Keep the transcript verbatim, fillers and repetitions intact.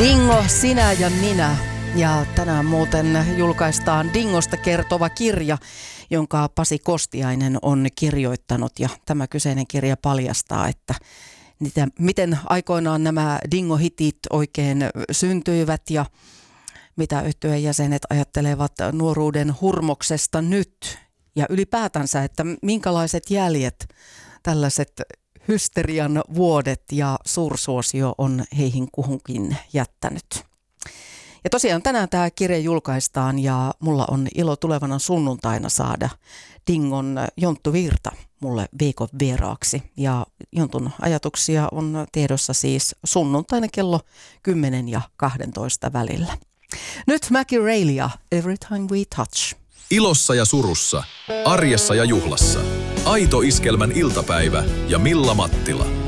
Dingo, sinä ja minä. Ja tänään muuten julkaistaan Dingosta kertova kirja, jonka Pasi Kostiainen on kirjoittanut. Ja tämä kyseinen kirja paljastaa, että niitä, miten aikoinaan nämä Dingo-hitit oikein syntyivät ja mitä yhtyeen jäsenet ajattelevat nuoruuden hurmoksesta nyt. Ja ylipäätänsä, että minkälaiset jäljet tällaiset hysterian vuodet ja suursuosio on heihin kuhunkin jättänyt. Ja tosiaan tänään tämä kirja julkaistaan ja mulla on ilo tulevana sunnuntaina saada Dingon Jonttu Virta mulle viikon vieraaksi. Ja Jontun ajatuksia on tiedossa siis sunnuntaina kello kymmenen ja kaksitoista välillä. Nyt Mackie Rayli ja Every Time We Touch. Ilossa ja surussa, arjessa ja juhlassa. Aito iskelmän iltapäivä ja Milla Mattila.